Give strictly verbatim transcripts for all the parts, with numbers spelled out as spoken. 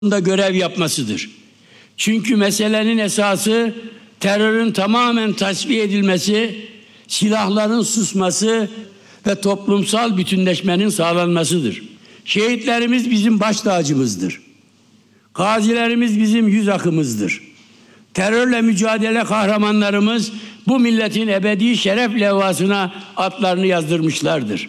da görev yapmasıdır. Çünkü meselenin esası terörün tamamen tasfiye edilmesi, silahların susması ve toplumsal bütünleşmenin sağlanmasıdır. Şehitlerimiz bizim baş tacımızdır. Gazilerimiz bizim yüz akımızdır. Terörle mücadele kahramanlarımız bu milletin ebedi şeref levhasına adlarını yazdırmışlardır.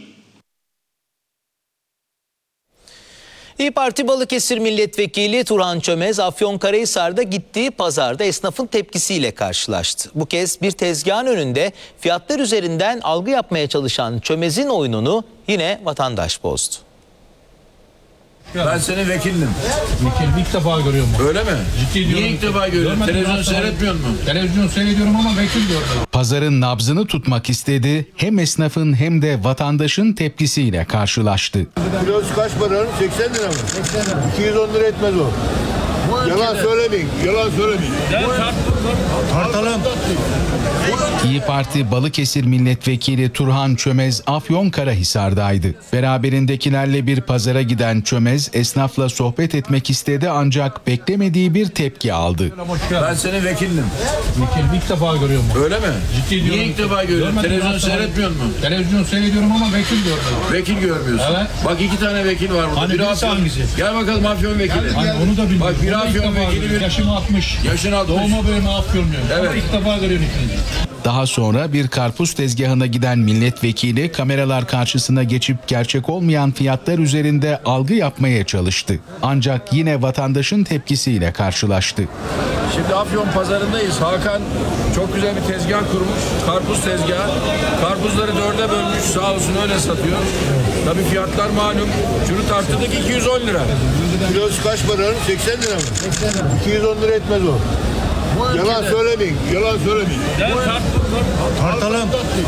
İYİ Parti Balıkesir Milletvekili Turhan Çömez, Afyonkarahisar'da gittiği pazarda esnafın tepkisiyle karşılaştı. Bu kez bir tezgahın önünde fiyatlar üzerinden algı yapmaya çalışan Çömez'in oyununu yine vatandaş bozdu. Ben senin vekilim. Vekilim ilk defa görüyorum. Öyle mi? Ciddi diyorum. Niye ilk defa görüyorum? Televizyon seyretmiyor musun? Televizyon seyrediyorum ama vekil diyorum. Pazarın nabzını tutmak istedi, hem esnafın hem de vatandaşın tepkisiyle karşılaştı. Kilosu kaç para? seksen lira mı? seksen lira. iki yüz on lira etmez o. Yalan söylemeyin, yalan söylemeyin. Tartalım. İYİ Parti Balıkesir Milletvekili Turhan Çömez Afyonkarahisar'daydı. Beraberindekilerle bir pazara giden Çömez esnafla sohbet etmek istedi ancak beklemediği bir tepki aldı. Ben senin vekilim. Vekilim ilk defa görüyorum. Öyle mi? Ciddi diyorum. Niye ilk defa görüyorum? Görmedim, Televizyon asla. seyretmiyor musun? Televizyon seyrediyorum ama vekil diyorum. Vekil görmüyorsun. Evet. Bak iki tane vekil var burada. Hani biri birisi Afyon. hangisi? Gel bakalım Afyon vekili. Hani onu da bilmiyorum. Bak biri Onu ilk Afyon defa vekili, görüyorum. bir Yaşım altmış. yaşın altmış. Doğuma bölümü Afyonluyum. Evet. Ama ilk defa görüyorum ikinizi. Daha sonra bir karpuz tezgahına giden milletvekili kameralar karşısına geçip gerçek olmayan fiyatlar üzerinde algı yapmaya çalıştı. Ancak yine vatandaşın tepkisiyle karşılaştı. Şimdi Afyon pazarındayız. Hakan çok güzel bir tezgah kurmuş. Karpuz tezgahı. Karpuzları dörde bölmüş. Sağ olsun öyle satıyor. Tabii fiyatlar malum. Şunu tarttık iki yüz on lira. Kilosu kaç para? seksen lira mı? seksen lira. iki yüz on lira etmez o. Yalan söylemeyin, yalan söylemeyin. Tartalım.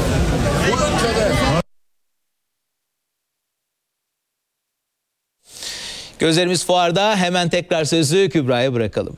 Gözlerimiz fuarda, hemen tekrar sözü Kübra'ya bırakalım.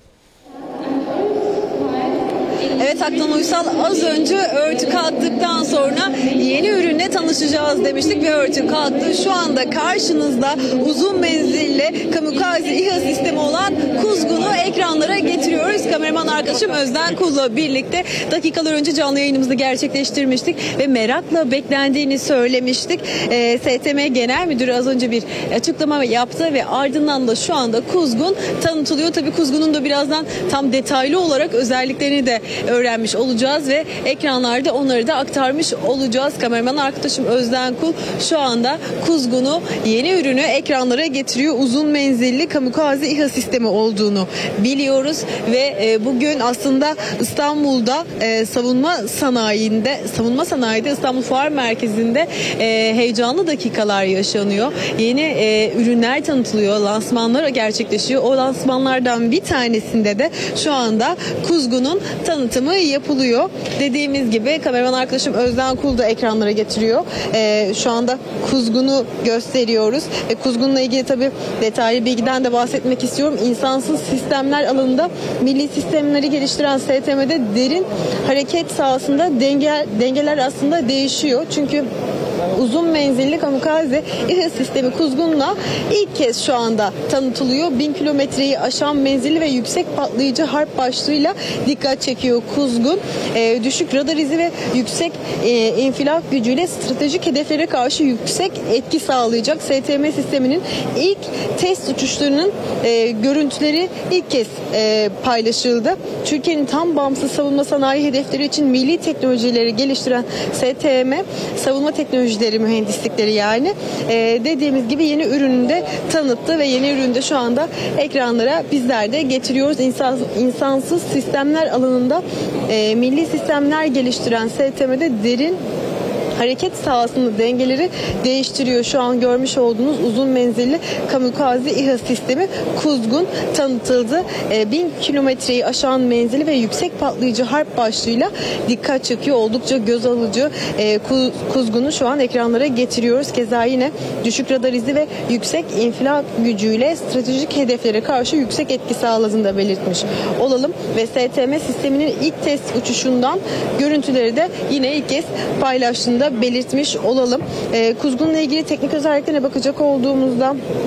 Evet Aktan Uysal, az önce örtü kalktıktan sonra yeni ürünle tanışacağız demiştik ve örtü kalktı. Şu anda karşınızda uzun menzilli kamikaze İHA sistemi olan Kuzgun'u ekranlara getiriyoruz. Kameraman arkadaşım Özden Kul'la birlikte dakikalar önce canlı yayınımızı gerçekleştirmiştik ve merakla beklendiğini söylemiştik. E, S T M Genel Müdürü az önce bir açıklama yaptı ve ardından da şu anda Kuzgun tanıtılıyor. Tabii Kuzgun'un da birazdan tam detaylı olarak özelliklerini de öğrenmiş olacağız ve ekranlarda onları da aktarmış olacağız. Kameraman arkadaşım Özden Kul şu anda Kuzgun'u, yeni ürünü ekranlara getiriyor. Uzun menzilli kamikaze İHA sistemi olduğunu biliyoruz ve e, bugün aslında İstanbul'da e, savunma sanayinde, savunma sanayide İstanbul Fuar Merkezi'nde e, heyecanlı dakikalar yaşanıyor. Yeni e, ürünler tanıtılıyor, lansmanlar gerçekleşiyor. O lansmanlardan bir tanesinde de şu anda Kuzgun'un tanıtımı yapılıyor. Dediğimiz gibi kameraman arkadaşım Özden Kul da ekranlara getiriyor. Ee, şu anda Kuzgun'u gösteriyoruz. Ve Kuzgun'la ilgili tabii detaylı bilgiden de bahsetmek istiyorum. İnsansız sistemler alanında milli sistemleri geliştiren S T M'de derin hareket sahasında denge, dengeler aslında değişiyor. Çünkü uzun menzilli kamikaze İHA sistemi Kuzgun'la ilk kez şu anda tanıtılıyor. Bin kilometreyi aşan menzilli ve yüksek patlayıcı harp başlığıyla dikkat çekiyor Kuzgun. E, düşük radar izi ve yüksek e, infilak gücüyle stratejik hedeflere karşı yüksek etki sağlayacak. S T M sisteminin ilk test uçuşlarının e, görüntüleri ilk kez e, paylaşıldı. Türkiye'nin tam bağımsız savunma sanayi hedefleri için milli teknolojileri geliştiren S T M, savunma teknolojileri mühendislikleri yani e, dediğimiz gibi yeni ürünü de tanıttı ve yeni ürünü de şu anda ekranlara bizler de getiriyoruz. İnsan, insansız sistemler alanında e, milli sistemler geliştiren S T M'de derin hareket sahasında dengeleri değiştiriyor. Şu an görmüş olduğunuz uzun menzilli kamikaze İHA sistemi Kuzgun tanıtıldı. E, bin kilometreyi aşan menzili ve yüksek patlayıcı harp başlığıyla dikkat çekiyor. Oldukça göz alıcı e, Kuzgun'u şu an ekranlara getiriyoruz. Keza yine düşük radar izi ve yüksek infilak gücüyle stratejik hedeflere karşı yüksek etki sağladığını da belirtmiş olalım. Ve S T M sisteminin ilk test uçuşundan görüntüleri de yine ilk kez paylaştığında belirtmiş olalım. E, Kuzgun'la ilgili teknik özelliklerine bakacak olduğumuzda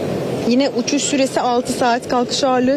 Yine uçuş süresi altı saat, kalkış ağırlığı